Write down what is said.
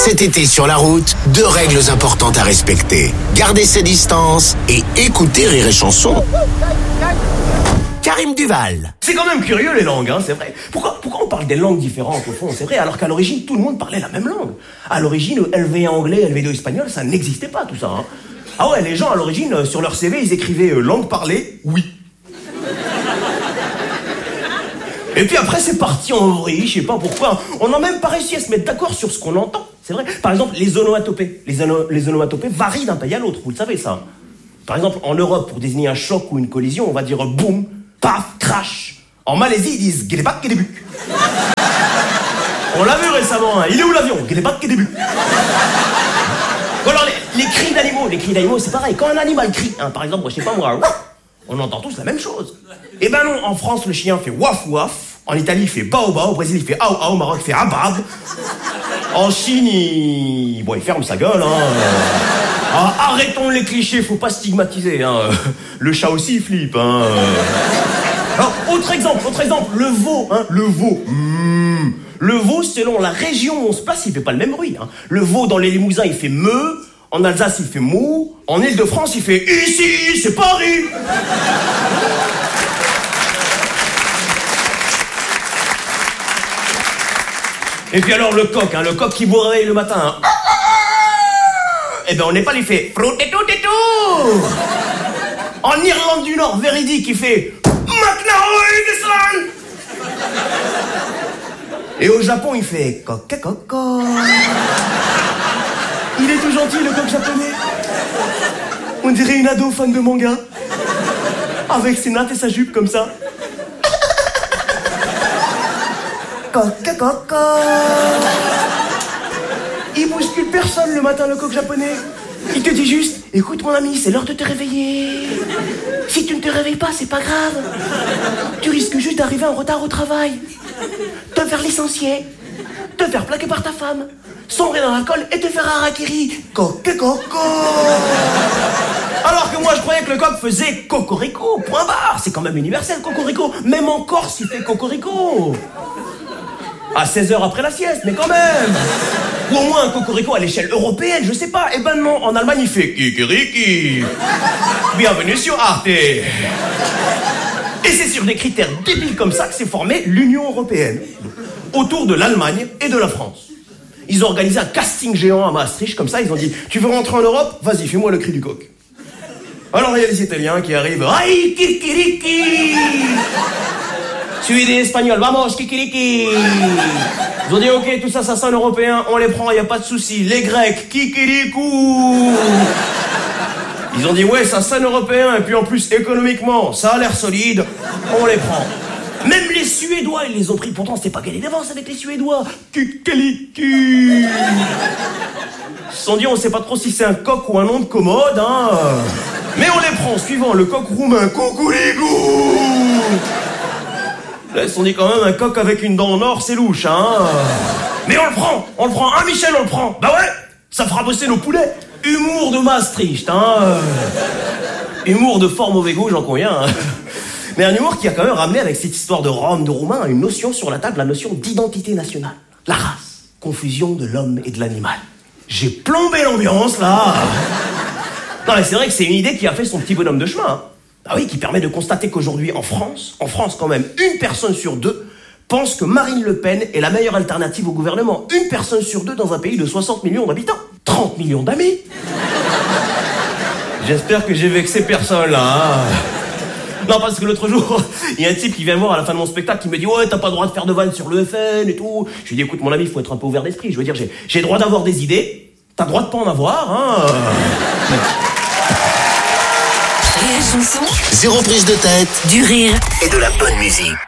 Cet été sur la route, 2 règles importantes à respecter. Garder ses distances et écouter Rire et Chanson. Karim Duval. C'est quand même curieux les langues, hein, c'est vrai. Pourquoi on parle des langues différentes au fond, c'est vrai, alors qu'à l'origine tout le monde parlait la même langue. À l'origine, LV1 anglais, LV2 espagnol, ça n'existait pas tout ça. Hein. Ah ouais, les gens à l'origine, sur leur CV, ils écrivaient langue parlée, oui. Et puis après, c'est parti en vrille, je sais pas pourquoi. On n'a même pas réussi à se mettre d'accord sur ce qu'on entend, c'est vrai. Par exemple, les onomatopées. Les onomatopées varient d'un pays à l'autre, vous le savez ça. Par exemple, en Europe, pour désigner un choc ou une collision, on va dire boum, paf, crash. En Malaisie, ils disent guédébac, guédébuk. On l'a vu récemment, hein. Il est où l'avion? Guédébac, guédébuk. Ou alors les cris d'animaux, c'est pareil. Quand un animal crie, hein, par exemple, je sais pas moi, on entend tous la même chose. Eh ben non, en France, le chien fait waf waf. En Italie, il fait bao bao. Au Brésil, il fait ao ao. Au Maroc, il fait abab. En Chine, il ferme sa gueule, hein. Ah, arrêtons les clichés, faut pas stigmatiser, hein. Le chat aussi, il flippe, hein. Alors, autre exemple, le veau, hein. Le veau. Le veau, selon la région où on se place, il fait pas le même bruit, hein. Le veau dans les Limousins, il fait meu. En Alsace, il fait mou. En Île-de-France, il fait ici, c'est Paris. Et puis alors le coq qui vous réveille le matin. Hein. Eh ben au Népal, il fait fruit et tout. En Irlande du Nord, véridique, il fait Macnaoï. Et au Japon, il fait coca-coca. Il est tout gentil, le coq japonais. On dirait une ado fan de manga. Avec ses nattes et sa jupe comme ça. Coca-coca. Il bouscule personne le matin, le coq japonais. Il te dit juste, écoute mon ami, c'est l'heure de te réveiller. Si tu ne te réveilles pas, c'est pas grave. Tu risques juste d'arriver en retard au travail. Te faire licencier. Te faire plaquer par ta femme. Sombrer dans l'alcool et te faire harakiri. Coca-coca. Alors que moi je croyais que le coq faisait cocorico, point barre. C'est quand même universel, cocorico. Même en Corse, il fait cocorico. À 16h après la sieste, mais quand même. Ou au moins un cocorico à l'échelle européenne, je sais pas. Eh ben non, en Allemagne il fait kikiriki. Bienvenue sur Arte. Et c'est sur des critères débiles comme ça que s'est formée l'Union Européenne. Autour de l'Allemagne et de la France. Ils ont organisé un casting géant à Maastricht, comme ça, ils ont dit « Tu veux rentrer en Europe? Vas-y, fais-moi le cri du coq. » Alors il y a les Italiens qui arrivent « Aïe, kikiriki !» Suivi des Espagnols « Vamos, kikiriki !» Ils ont dit « Ok, tout ça, ça sonne européen, on les prend, il n'y a pas de souci. » Les Grecs « Kikirikou !» Ils ont dit « Ouais, ça sonne européen, et puis en plus, économiquement, ça a l'air solide, on les prend. » Même les Suédois, ils les ont pris. Pourtant, c'était pas gagné d'avance avec les Suédois. Kikaliki. Ils se sont dit, on sait pas trop si c'est un coq ou un nom de commode, hein. Mais on les prend, suivant le coq roumain. Coucouligou. Là, ils se sont dit quand même, un coq avec une dent en or, c'est louche, hein. Mais on le prend. Hein, Michel, on le prend. Bah ouais, ça fera bosser nos poulets. Humour de Maastricht, hein. Humour de fort mauvais goût, j'en conviens, hein. Mais un humour qui a quand même ramené avec cette histoire de Rome, de Roumain, une notion sur la table, la notion d'identité nationale. La race. Confusion de l'homme et de l'animal. J'ai plombé l'ambiance, là. Non, mais c'est vrai que c'est une idée qui a fait son petit bonhomme de chemin. Hein. Ah oui, qui permet de constater qu'aujourd'hui, en France quand même, 1 personne sur 2 pense que Marine Le Pen est la meilleure alternative au gouvernement. 1 personne sur 2 dans un pays de 60 millions d'habitants. 30 millions d'amis. J'espère que j'ai vexé personne, là, hein. Non, parce que l'autre jour, il y a un type qui vient me voir à la fin de mon spectacle qui me dit « Ouais, t'as pas le droit de faire de vannes sur le FN et tout. » Je lui dis « Écoute, mon ami, il faut être un peu ouvert d'esprit. Je veux dire, j'ai le droit d'avoir des idées. T'as le droit de pas en avoir, hein. » Rire et Chanson. 0 prise de tête. Du rire. Et de la bonne musique.